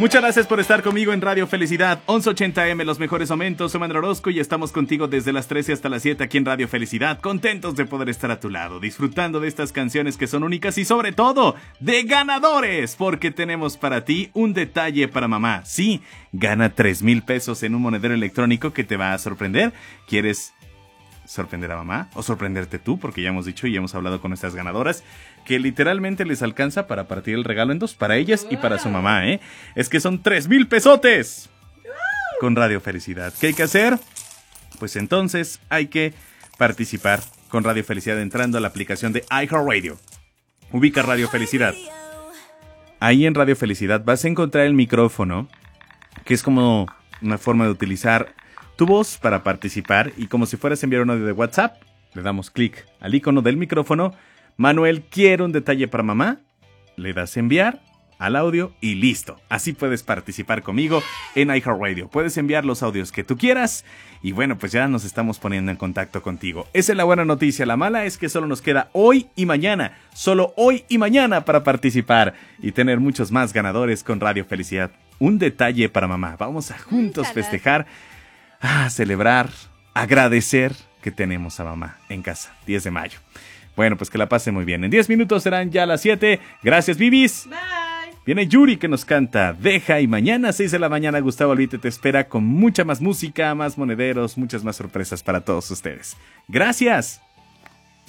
Muchas gracias por estar conmigo en Radio Felicidad 1180M, los mejores momentos. Soy Manuel Orozco y estamos contigo desde las 13 hasta las 7 aquí en Radio Felicidad. Contentos de poder estar a tu lado, disfrutando de estas canciones que son únicas y sobre todo de ganadores, porque tenemos para ti un detalle para mamá. Sí, gana 3,000 pesos en un monedero electrónico que te va a sorprender. ¿Quieres sorprender a mamá o sorprenderte tú? Porque ya hemos dicho y hemos hablado con nuestras ganadoras que literalmente les alcanza para partir el regalo en dos, para ellas y para su mamá, ¿eh? Es que son 3,000 pesotes con Radio Felicidad. ¿Qué hay que hacer? Pues entonces hay que participar con Radio Felicidad entrando a la aplicación de iHeartRadio. Ubica Radio Felicidad. Ahí en Radio Felicidad vas a encontrar el micrófono, que es como una forma de utilizar tu voz para participar, y como si fueras a enviar un audio de WhatsApp, le damos clic al icono del micrófono. Manuel, quiero un detalle para mamá. Le das enviar al audio y listo. Así puedes participar conmigo en iHeartRadio. Puedes enviar los audios que tú quieras y bueno, pues ya nos estamos poniendo en contacto contigo. Esa es la buena noticia. La mala es que solo nos queda hoy y mañana. Solo hoy y mañana para participar y tener muchos más ganadores con Radio Felicidad. Un detalle para mamá. Vamos a juntos festejar, a celebrar, agradecer que tenemos a mamá en casa. 10 de mayo. Bueno, pues que la pase muy bien. En 10 minutos serán ya las 7. Gracias, Bibis. Bye. Viene Yuri que nos canta Deja, y mañana a 6 de la mañana Gustavo Albite te espera con mucha más música, más monederos, muchas más sorpresas para todos ustedes. Gracias.